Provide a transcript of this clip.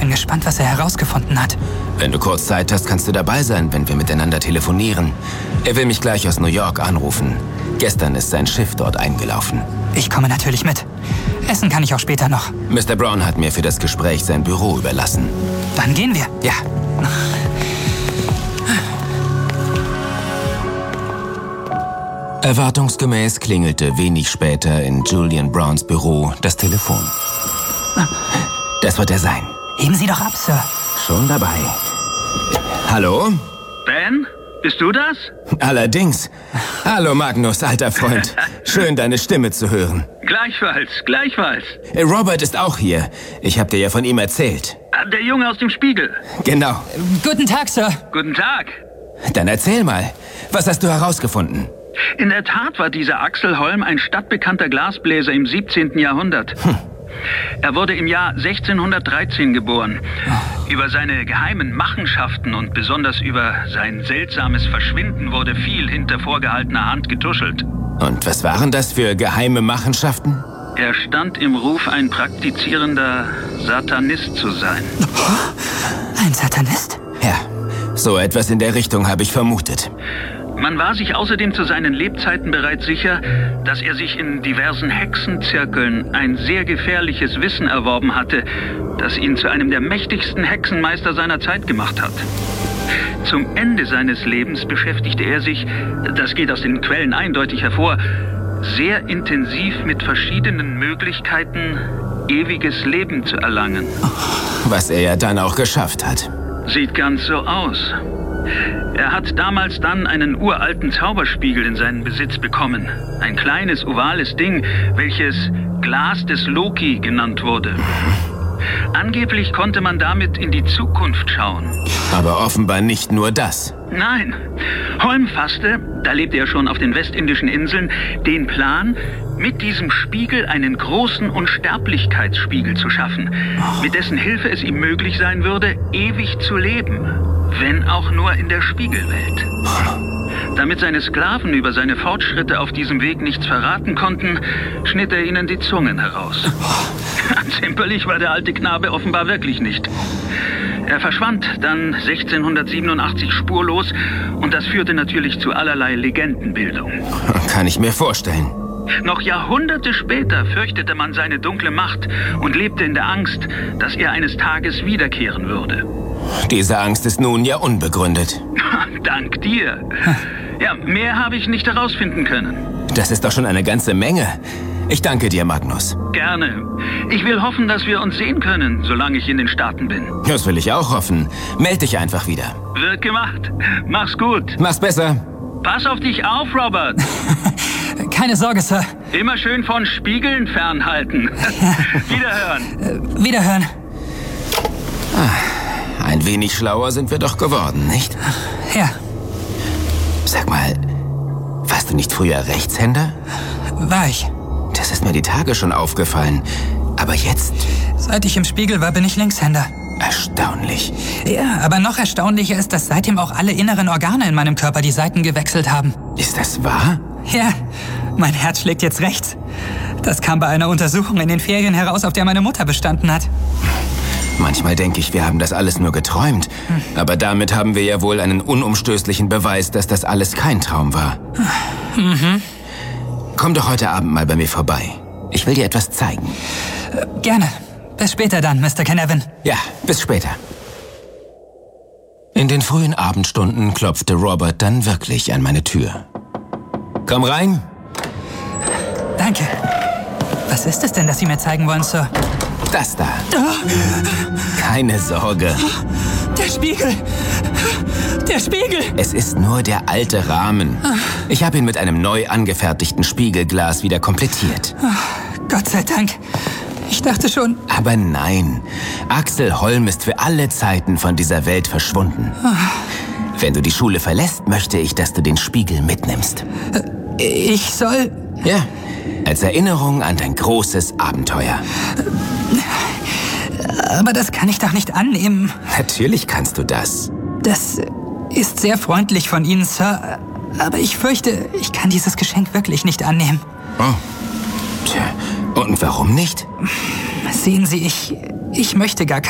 bin gespannt, was er herausgefunden hat. Wenn du kurz Zeit hast, kannst du dabei sein, wenn wir miteinander telefonieren. Er will mich gleich aus New York anrufen. Gestern ist sein Schiff dort eingelaufen. Ich komme natürlich mit. Essen kann ich auch später noch. Mr. Brown hat mir für das Gespräch sein Büro überlassen. Dann gehen wir. Ja. Erwartungsgemäß klingelte wenig später in Julian Browns Büro das Telefon. Das wird er sein. Heben Sie doch ab, Sir. Schon dabei. Hallo? Ben? Bist du das? Allerdings. Hallo Magnus, alter Freund. Schön, deine Stimme zu hören. Gleichfalls. Robert ist auch hier. Ich habe dir ja von ihm erzählt. Der Junge aus dem Spiegel. Genau. Guten Tag, Sir. Guten Tag. Dann erzähl mal. Was hast du herausgefunden? In der Tat war dieser Axel Holm ein stadtbekannter Glasbläser im 17. Jahrhundert. Er wurde im Jahr 1613 geboren. Über seine geheimen Machenschaften und besonders über sein seltsames Verschwinden wurde viel hinter vorgehaltener Hand getuschelt. Und was waren das für geheime Machenschaften? Er stand im Ruf, ein praktizierender Satanist zu sein. Ein Satanist? Ja, so etwas in der Richtung habe ich vermutet. Man war sich außerdem zu seinen Lebzeiten bereits sicher, dass er sich in diversen Hexenzirkeln ein sehr gefährliches Wissen erworben hatte, das ihn zu einem der mächtigsten Hexenmeister seiner Zeit gemacht hat. Zum Ende seines Lebens beschäftigte er sich, das geht aus den Quellen eindeutig hervor, sehr intensiv mit verschiedenen Möglichkeiten, ewiges Leben zu erlangen. Was er ja dann auch geschafft hat. Sieht ganz so aus. Er hat damals dann einen uralten Zauberspiegel in seinen Besitz bekommen. Ein kleines, ovales Ding, welches Glas des Loki genannt wurde. Angeblich konnte man damit in die Zukunft schauen. Aber offenbar nicht nur das. Nein. Holm fasste, da lebte er schon auf den westindischen Inseln, den Plan, mit diesem Spiegel einen großen Unsterblichkeitsspiegel zu schaffen, mit dessen Hilfe es ihm möglich sein würde, ewig zu leben, wenn auch nur in der Spiegelwelt. Damit seine Sklaven über seine Fortschritte auf diesem Weg nichts verraten konnten, schnitt er ihnen die Zungen heraus. Zimperlich war der alte Knabe offenbar wirklich nicht. Er verschwand dann 1687 spurlos und das führte natürlich zu allerlei Legendenbildung. Kann ich mir vorstellen. Noch Jahrhunderte später fürchtete man seine dunkle Macht und lebte in der Angst, dass er eines Tages wiederkehren würde. Diese Angst ist nun ja unbegründet. Dank dir. Ja, mehr habe ich nicht herausfinden können. Das ist doch schon eine ganze Menge. Ich danke dir, Magnus. Gerne. Ich will hoffen, dass wir uns sehen können, solange ich in den Staaten bin. Das will ich auch hoffen. Meld dich einfach wieder. Wird gemacht. Mach's gut. Mach's besser. Pass auf dich auf, Robert. Keine Sorge, Sir. Immer schön von Spiegeln fernhalten. Wiederhören. Wiederhören. Ein wenig schlauer sind wir doch geworden, nicht? Ja. Sag mal, warst du nicht früher Rechtshänder? War ich. Das ist mir die Tage schon aufgefallen. Aber jetzt? Seit ich im Spiegel war, bin ich Linkshänder. Erstaunlich. Ja, aber noch erstaunlicher ist, dass seitdem auch alle inneren Organe in meinem Körper die Seiten gewechselt haben. Ist das wahr? Ja, mein Herz schlägt jetzt rechts. Das kam bei einer Untersuchung in den Ferien heraus, auf der meine Mutter bestanden hat. Manchmal denke ich, wir haben das alles nur geträumt. Aber damit haben wir ja wohl einen unumstößlichen Beweis, dass das alles kein Traum war. Komm doch heute Abend mal bei mir vorbei. Ich will dir etwas zeigen. Gerne. Bis später dann, Mr. Canavan. Ja, bis später. In den frühen Abendstunden klopfte Robert dann wirklich an meine Tür. Komm rein. Danke. Was ist es denn, das Sie mir zeigen wollen, Sir? Das da. Keine Sorge. Der Spiegel. Der Spiegel. Es ist nur der alte Rahmen. Ich habe ihn mit einem neu angefertigten Spiegelglas wieder komplettiert. Gott sei Dank. Ich dachte schon... Aber nein. Axel Holm ist für alle Zeiten von dieser Welt verschwunden. Wenn du die Schule verlässt, möchte ich, dass du den Spiegel mitnimmst. Ich soll... Ja, als Erinnerung an dein großes Abenteuer. Aber das kann ich doch nicht annehmen. Natürlich kannst du das. Das ist sehr freundlich von Ihnen, Sir. Aber ich fürchte, ich kann dieses Geschenk wirklich nicht annehmen. Oh. Tja, und warum nicht? Sehen Sie, ich möchte gar